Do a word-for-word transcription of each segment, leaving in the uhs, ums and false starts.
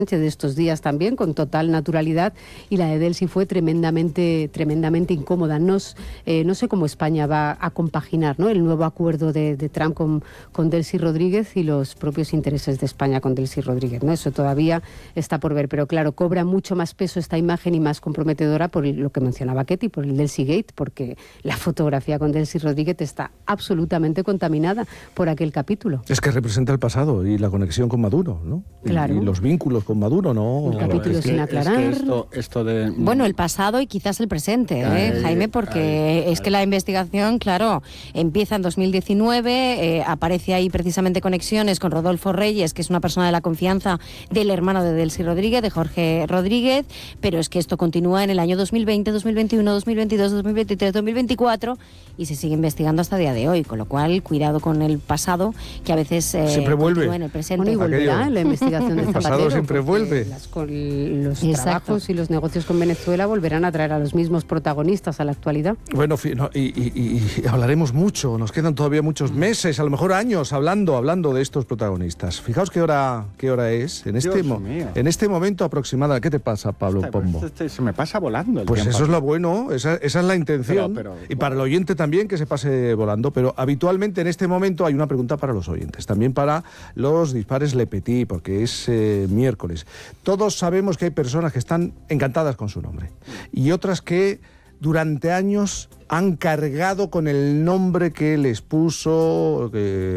de estos días también, con total naturalidad, y la de Delcy fue tremendamente tremendamente incómoda. No, eh, no sé cómo España va a compaginar, ¿no?, el nuevo acuerdo de, de Trump con, con Delcy Rodríguez y los propios intereses de España con Delcy Rodríguez, ¿no? Eso todavía está por ver, pero claro, cobra mucho más peso esta imagen y más comprometedora por lo que mencionaba Ketty, por el Delcy Gate, porque la fotografía con Delcy Rodríguez está absolutamente contaminada por aquel capítulo. Es que representa el pasado y la conexión con Maduro, ¿no? Claro. Y, y los vínculos con Maduro, ¿no? El capítulo es sin que, aclarar. Es que esto, esto de... Bueno, el pasado y quizás el presente, ¿eh, Ay, Jaime? Porque ay, es que ay. la investigación, claro, empieza en dos mil diecinueve, eh, aparece ahí precisamente conexiones con Rodolfo Reyes, que es una persona de la confianza del hermano de Delcy Rodríguez, de Jorge Rodríguez, pero es que esto continúa en el año dos mil veinte, dos mil veintiuno, dos mil veintidós, dos mil veintitrés, dos mil veinticuatro y se sigue investigando hasta el día de hoy, con lo cual, cuidado con el pasado, que a veces eh, siempre vuelve en el presente. Bueno, y volverá Aquello. la investigación de El Zapatero. pasado siempre vuelve. Las, con los Exacto. trabajos y los negocios con Venezuela volverán a traer a los mismos protagonistas a la actualidad. Bueno, no, y, y, y hablaremos mucho, nos quedan todavía muchos meses, a lo mejor años, hablando hablando de estos protagonistas. Fijaos qué hora qué hora es, en este, mo en este momento aproximada. ¿Qué te pasa, Pablo Hostia, Pombo? pues este, se me pasa volando el Pues tiempo. eso es lo bueno, esa, esa es la intención. Pero, pero, y para el oyente también, que se pase volando. Pero habitualmente en este momento hay una pregunta para los oyentes, también para los dispares Le Petit, porque es eh, miércoles. Todos sabemos que hay personas que están encantadas con su nombre y otras que durante años han cargado con el nombre que les puso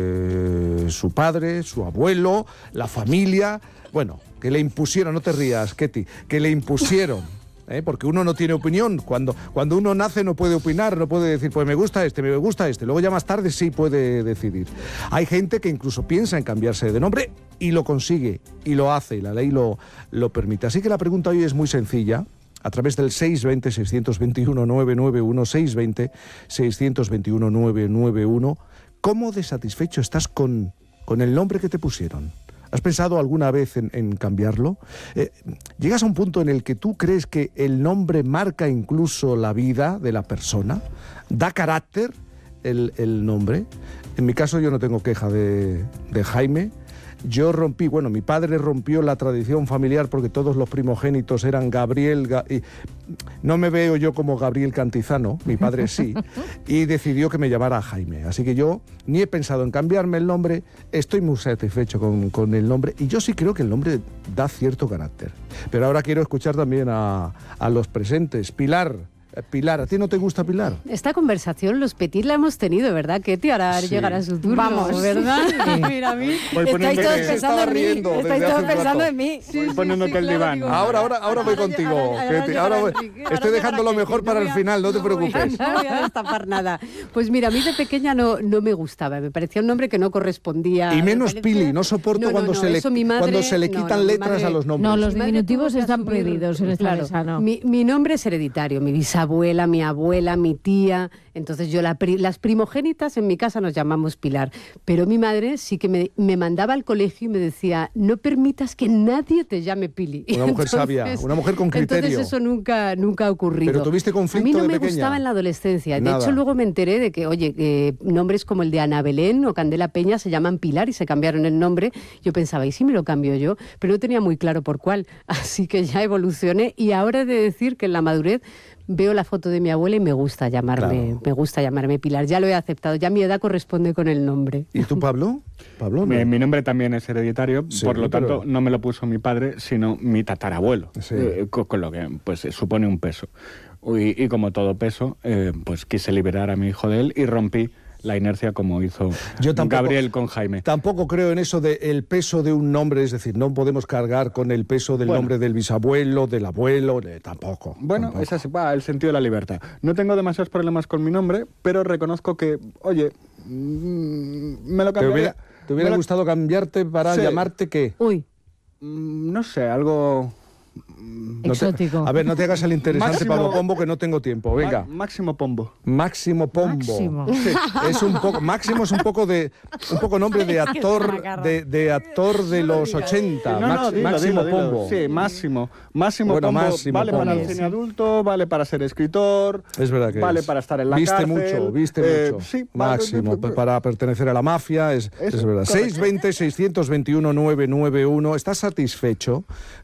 eh, su padre, su abuelo, la familia. Bueno, que le impusieron, no te rías, Ketty, que le impusieron. ¿Eh? Porque uno no tiene opinión. Cuando, cuando uno nace no puede opinar, no puede decir, pues me gusta este, me gusta este. Luego ya más tarde sí puede decidir. Hay gente que incluso piensa en cambiarse de nombre y lo consigue, y lo hace, y la ley lo, lo permite. Así que la pregunta hoy es muy sencilla. A través del seis dos cero, seis dos uno, nueve nueve uno, seis dos cero, seis dos uno, nueve nueve uno, ¿cómo de satisfecho estás con, con el nombre que te pusieron? ¿Has pensado alguna vez en, en cambiarlo? Eh, ¿Llegas a un punto en el que tú crees que el nombre marca incluso la vida de la persona? ¿Da carácter el, el nombre? En mi caso yo no tengo queja de, de Jaime. Yo rompí, bueno, mi padre rompió la tradición familiar porque todos los primogénitos eran Gabriel, Ga y no me veo yo como Gabriel Cantizano, mi padre sí, y decidió que me llamara Jaime. Así que yo ni he pensado en cambiarme el nombre, estoy muy satisfecho con, con el nombre, y yo sí creo que el nombre da cierto carácter. Pero ahora quiero escuchar también a, a los presentes. Pilar. Pilar, ¿a ti no te gusta Pilar? Esta conversación los Petit la hemos tenido, ¿verdad, Ketty? Ahora Sí. llegará su turno, Vamos. ¿verdad? Mira a mí. Voy Estáis poniéndote- todos se pensando estaba en mí. riendo desde Estáis hace todos un pensando rato. en mí. Voy poniéndote el diván. digo, Ahora, ahora, ahora voy ahora contigo, llega- ahora Ketty. llegará Ahora voy- Enrique, ahora estoy llegará dejando lo Ketty. mejor No para voy el a- final, no te no voy a- preocupes. No voy a destapar nada. Pues mira, a mí de pequeña no, no me gustaba, me parecía un nombre que no correspondía. Y menos me parecía- Pili, no soporto No, no, cuando, no, se le, eso mi madre- cuando se le no, quitan no, mi letras madre- a los nombres. No, los Mi madre diminutivos tuvo que están asumir- prohibidos en esta claro, mesa, ¿no? Mi, mi nombre es hereditario, mi bisabuela, mi abuela, mi tía. Entonces yo la pri- las primogénitas en mi casa nos llamamos Pilar, pero mi madre sí que me, me mandaba al colegio y me decía, no permitas que nadie te llame Pili. Una mujer sabia, una mujer con criterio. Entonces eso nunca, nunca ha ocurrido. ¿Pero tuviste conflicto A mí no de me pequeña? gustaba en la adolescencia. De Nada. hecho, luego me enteré de que, oye, que nombres como el de Ana Belén o Candela Peña se llaman Pilar y se cambiaron el nombre. Yo pensaba, ¿y si me lo cambio yo? Pero no tenía muy claro por cuál. Así que ya evolucioné y ahora he de decir que en la madurez veo la foto de mi abuela y me gusta llamarme, Claro. me gusta llamarme Pilar. Ya lo he aceptado, ya mi edad corresponde con el nombre. ¿Y tú, Pablo? Pablo, Mi, ¿no? mi nombre también es hereditario, Sí, por lo tanto pero- no me lo puso mi padre, sino mi tatarabuelo, Sí. eh, con, con lo que pues supone un peso. Y, y como todo peso, eh, pues quise liberar a mi hijo de él y rompí la inercia como hizo Yo tampoco- Gabriel con Jaime. Tampoco creo en eso del peso de un nombre, es decir, no podemos cargar con el peso del Bueno. nombre del bisabuelo, del abuelo, de- tampoco. Bueno, tampoco. es así, va, el sentido de la libertad. No tengo demasiados problemas con mi nombre, pero reconozco que, oye, mm, me lo ¿Te cambiaría. hubiera, te hubiera me lo- gustado cambiarte para Sí. llamarte qué? Uy, Mm, No sé, algo... mm, No te- Exótico. a ver, no te hagas el interesante, Máximo- Pablo Pombo, que no tengo tiempo. Venga. Ma- Máximo Pombo. Máximo Pombo. Máximo. Sí, es un poco, Máximo es un poco de un poco nombre de actor de, de actor de los ochenta. No, no, Max- dilo, Máximo dilo, dilo. Pombo. Sí, Máximo. Máximo Bueno, Pombo Máximo vale para Pombo. el cine adulto, vale para ser escritor, Es verdad que vale es. para estar en la viste cárcel. mucho, viste eh, mucho. Sí, vale, Máximo, vale, para pertenecer a la mafia, es, Eso, es verdad. correcto. seiscientos veinte, seiscientos veintiuno, novecientos noventa y uno. ¿Estás satisfecho